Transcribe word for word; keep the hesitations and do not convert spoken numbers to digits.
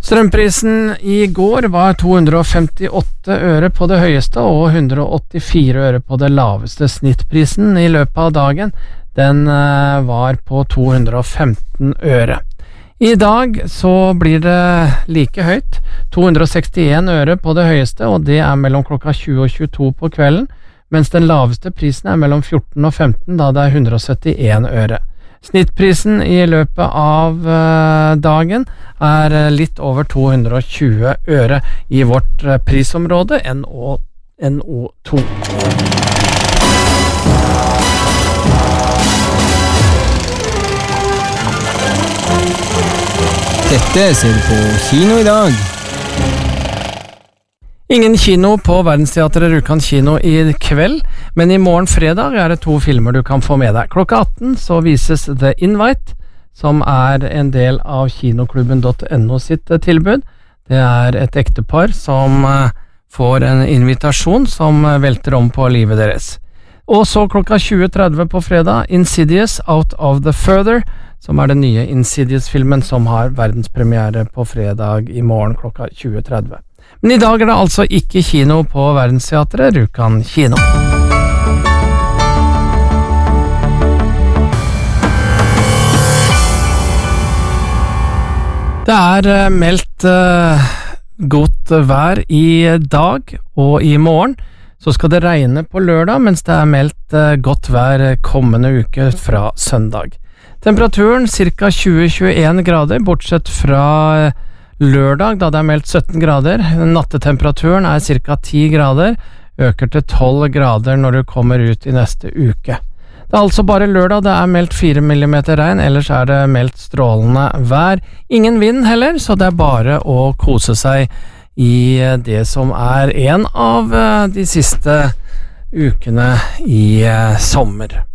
Strømprisen i går var to hundre og femtiåtte øre på det høyeste og hundre og åttifire øre på det laveste. Snittprisen i løpet av dagen, den var på to hundre og femten øre. I dag så blir det like høyt, to hundre og sekstien øre på det høyeste, og det er mellom klokka tjue og tjueto på kvelden, mens den laveste prisen er mellom fjorten og femten, da det er hundre og syttien øre. Snittprisen i løpet av uh, dagen er litt over to hundre og tjue øre i vårt uh, prisområde N O to. Dette ser du på kino i dag. Ingen kino på Verdensteatret Rjukan kino i kveld, men i morgen fredag er det to filmer du kan få med deg. Klokka atten så vises The Invite, som er en del av kinoklubben punktum no sitt tilbud. Det er et ektepar som får en invitasjon som velter om på livet deres. Og så klokka tjue tretti på fredag, Insidious Out of the Further, som er den nye Insidious-filmen som har verdenspremiere på fredag i morgen klokka tjue tretti. Men i dag er det altså ikke kino på Verdensteatret Rjukan kino. Det er meldt uh, godt vær i dag og i morgen. Så skal det regne på lørdag, mens det er meldt uh, godt vær kommende uke fra søndag. Temperaturen ca. tjue til tjueen grader, bortsett fra uh, lørdag, da det er meldt sytten grader. Nattetemperaturen er ca. ti grader, øker til tolv grader når du kommer ut i neste uke. Det er altså bare lørdag det er meldt fire millimeter regn, ellers er det meldt strålende vær. Ingen vind heller, så det er bare å kose seg i det som er en av de siste ukene i sommer.